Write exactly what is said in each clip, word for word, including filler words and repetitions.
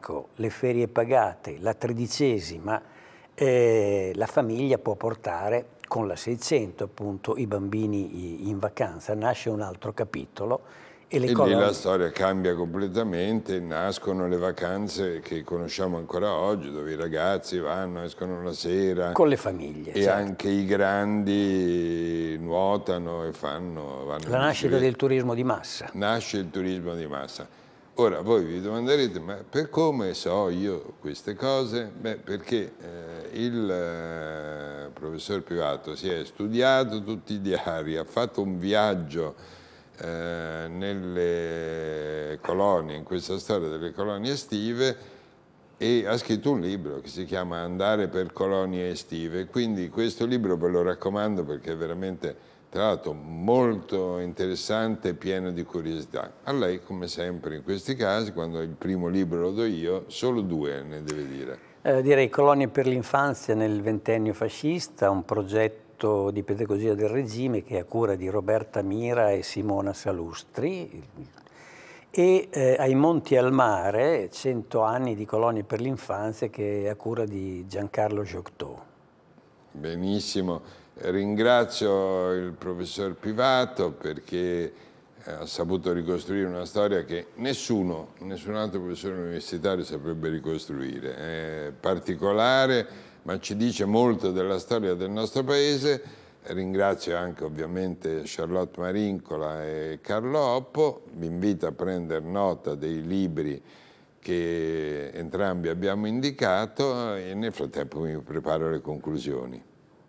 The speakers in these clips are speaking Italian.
economico, le ferie pagate, la tredicesima, eh, la famiglia può portare con la seicento appunto i bambini in vacanza, nasce un altro capitolo. E, le e colonie... lì la storia cambia completamente, nascono le vacanze che conosciamo ancora oggi, dove i ragazzi vanno, escono la sera. Con le famiglie. E certo. anche i grandi nuotano e fanno... Vanno la nascita del turismo di massa. Nasce il turismo di massa. Ora voi vi domanderete, ma per come so io queste cose? Beh, perché eh, il eh, professor Pivato si è studiato tutti i diari, ha fatto un viaggio Eh, nelle colonie, in questa storia delle colonie estive, e ha scritto un libro che si chiama Andare per colonie estive. Quindi questo libro ve lo raccomando perché è veramente, tra l'altro, molto interessante e pieno di curiosità. A lei, come sempre in questi casi, quando il primo libro lo do io, solo due ne deve dire. Eh, direi Colonie per l'infanzia nel ventennio fascista, un progetto di pedagogia del regime che è a cura di Roberta Mira e Simona Salustri, e eh, Ai Monti e al Mare, cento anni di Colonie per l'infanzia, che è a cura di Giancarlo Gioctò. Benissimo, ringrazio il professor Pivato perché ha saputo ricostruire una storia che nessuno, nessun altro professore universitario saprebbe ricostruire. È particolare, ma ci dice molto della storia del nostro paese. Ringrazio anche ovviamente Charlotte Marincola e Carlo Oppo. Vi invito a prendere nota dei libri che entrambi abbiamo indicato e nel frattempo mi preparo le conclusioni.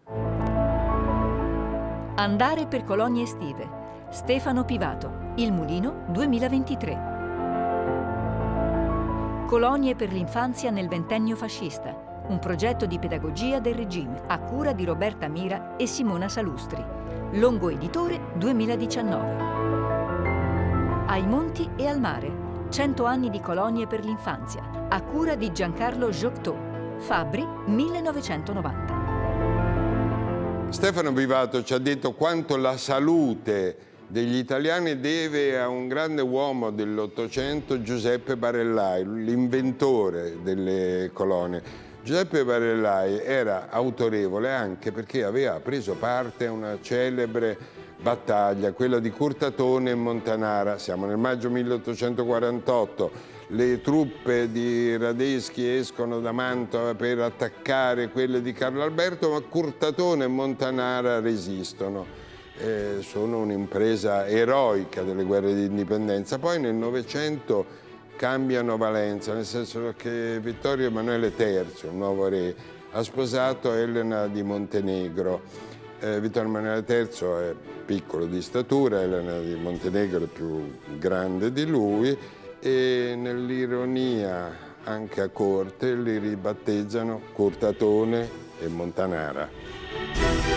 Andare per colonie estive. Stefano Pivato, Il Mulino duemilaventitré. Colonie per l'infanzia nel ventennio fascista. Un progetto di pedagogia del regime a cura di Roberta Mira e Simona Salustri. Longo Editore duemiladiciannove. Ai Monti e al Mare. cento anni di colonie per l'infanzia a cura di Giancarlo Gioctò. Fabbri millenovecentonovanta. Stefano Pivato ci ha detto quanto la salute degli italiani deve a un grande uomo dell'Ottocento, Giuseppe Barellai, l'inventore delle colonie. Giuseppe Barellai era autorevole anche perché aveva preso parte a una celebre battaglia, quella di Curtatone e Montanara. Siamo nel maggio milleottocentoquarantotto, le truppe di Radeschi escono da Mantova per attaccare quelle di Carlo Alberto, ma Curtatone e Montanara resistono. Eh, sono un'impresa eroica delle guerre di indipendenza. Poi nel Novecento cambiano valenza, nel senso che Vittorio Emanuele terzo, un nuovo re, ha sposato Elena di Montenegro. Eh, Vittorio Emanuele terzo è piccolo di statura, Elena di Montenegro è più grande di lui, e nell'ironia anche a corte li ribattezzano Curtatone e Montanara.